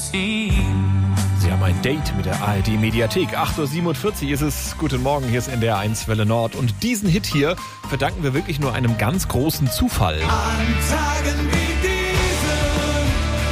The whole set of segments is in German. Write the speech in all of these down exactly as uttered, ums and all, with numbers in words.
Sie haben ein Date mit der A R D-Mediathek. acht Uhr siebenundvierzig ist es. Guten Morgen, hier ist N D R eins Welle Nord. Und diesen Hit hier verdanken wir wirklich nur einem ganz großen Zufall. an Tagen wie diesen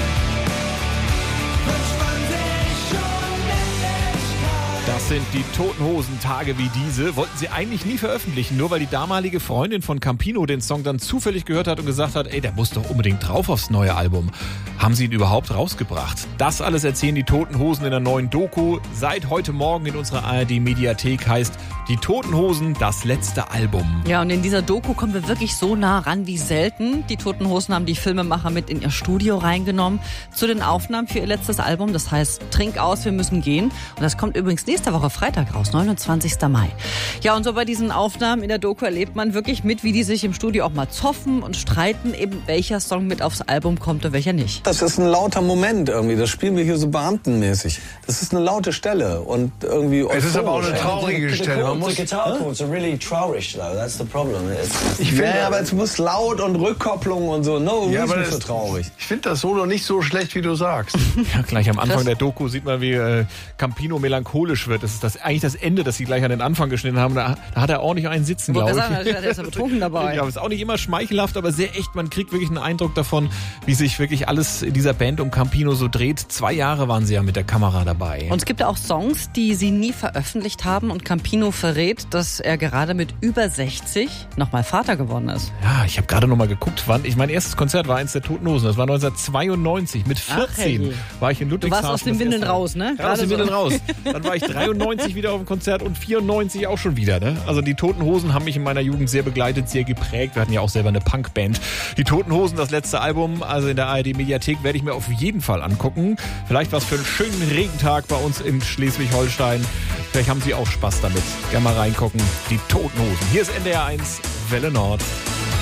wünscht man sich Unendlichkeit. Das sind die Toten Hosen, Tage wie diese. Wollten sie eigentlich nie veröffentlichen, nur weil die damalige Freundin von Campino den Song dann zufällig gehört hat und gesagt hat, ey, der muss doch unbedingt drauf aufs neue Album. Haben sie ihn überhaupt rausgebracht? Das alles erzählen die Toten Hosen in der neuen Doku. Seit heute Morgen in unserer A R D-Mediathek heißt Die Toten Hosen, das letzte Album. Ja, und in dieser Doku kommen wir wirklich so nah ran wie selten. Die Toten Hosen haben die Filmemacher mit in ihr Studio reingenommen zu den Aufnahmen für ihr letztes Album. Das heißt, Trink aus, wir müssen gehen. Und das kommt übrigens nächste Woche Freitag raus, neunundzwanzigsten Mai. Ja, und so bei diesen Aufnahmen in der Doku erlebt man wirklich mit, wie die sich im Studio auch mal zoffen und streiten, eben welcher Song mit aufs Album kommt und welcher nicht. Das ist ein lauter Moment irgendwie. Das spielen wir hier so beamtenmäßig. Das ist eine laute Stelle und irgendwie. Es ist aber auch eine traurige Stelle. Man muss, The guitar chords are really trowerish though. That's the problem. It's ich finde, ja, aber es muss laut und Rückkopplung und so. No, ja, ist aber nicht so das, traurig. Ich finde das Solo nicht so schlecht, wie du sagst. Ja, gleich am Anfang Krass. der Doku sieht man, wie äh, Campino melancholisch wird. Das ist das, eigentlich das Ende, das sie gleich an den Anfang geschnitten haben. Da, da hat er auch nicht einen sitzen, Ich wollte glaube sagen, ich. der ist ja betrunken dabei. Ja, ist auch nicht immer schmeichelhaft, aber sehr echt. Man kriegt wirklich einen Eindruck davon, wie sich wirklich alles in dieser Band um Campino so dreht. Zwei Jahre waren sie ja mit der Kamera dabei. Und es gibt ja auch Songs, die sie nie veröffentlicht haben und Campino verrät, dass er gerade mit über sechzig nochmal Vater geworden ist. Ja, ich habe gerade noch mal geguckt, wann. Ich mein erstes Konzert war eins der Toten Hosen. Das war neunzehnhundertzweiundneunzig. Mit vierzehn herrje. war ich in Du Ludwigshafen. warst aus den das Windeln erste Mal. raus, ne? Ja, aus Gerade den so. Windeln raus. Dann war ich dreiundneunzig wieder auf dem Konzert und vierundneunzig auch schon wieder. Ne? Also die Toten Hosen haben mich in meiner Jugend sehr begleitet, sehr geprägt. Wir hatten ja auch selber eine Punkband. Die Toten Hosen, das letzte Album, also in der A R D-Mediathek, werde ich mir auf jeden Fall angucken. Vielleicht was für einen schönen Regentag bei uns in Schleswig-Holstein. Vielleicht haben Sie auch Spaß damit. Gerne mal reingucken. Die Toten Hosen. Hier ist N D R eins Welle Nord.